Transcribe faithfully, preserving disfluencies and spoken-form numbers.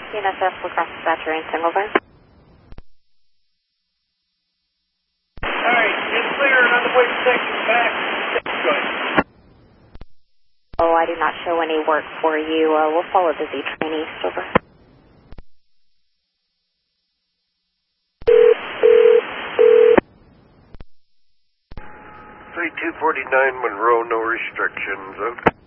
N S F across the Thatcher and single fire. Alright, it's clear on the way section back. Good. Oh, I do not show any work for you. Uh, we'll follow the Z train east, over. three two four nine Monroe, no restrictions. Okay.